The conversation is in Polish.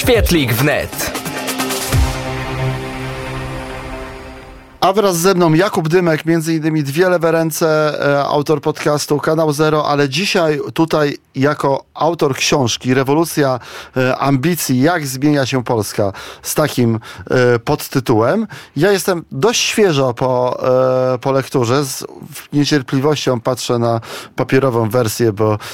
Świetlik wnet. A wraz ze mną Jakub Dymek, między innymi Dwie lewe ręce, autor podcastu Kanał Zero, ale dzisiaj tutaj jako autor książki Rewolucja ambicji, jak zmienia się Polska, z takim podtytułem. Ja jestem dość świeżo po lekturze, z niecierpliwością patrzę na papierową wersję, bo